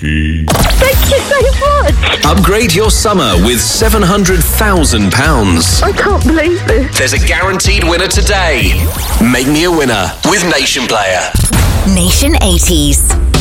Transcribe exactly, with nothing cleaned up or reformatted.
Lucky. Thank you so much. Upgrade your summer with seven hundred thousand pounds. I can't believe this. There's a guaranteed winner today. Make me a winner with Nation Player. Nation eighties.